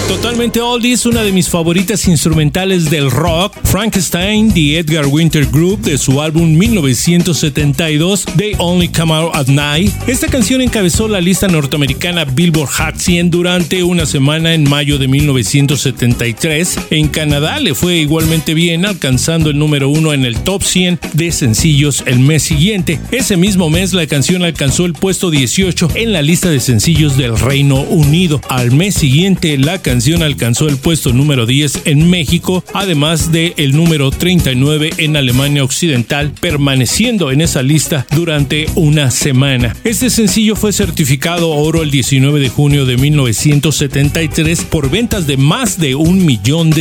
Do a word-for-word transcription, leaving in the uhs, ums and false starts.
Totalmente oldies, una de mis favoritas instrumentales del rock, Frankenstein, The Edgar Winter Group, de su álbum mil novecientos setenta y dos, They Only Come Out at Night. Esta canción encabezó la lista norteamericana Billboard Hot cien durante una semana en mayo de mil novecientos setenta y tres. En Canadá le fue igualmente bien, alcanzando el número uno en el top cien de sencillos el mes siguiente. Ese mismo mes la canción alcanzó el puesto dieciocho en la lista de sencillos del Reino Unido. Al mes siguiente la canción alcanzó el puesto número diez en México, además de el número treinta y nueve en Alemania Occidental, permaneciendo en esa lista durante una semana. Este sencillo fue certificado oro el diecinueve de junio de mil novecientos setenta y tres por ventas de más de un millón de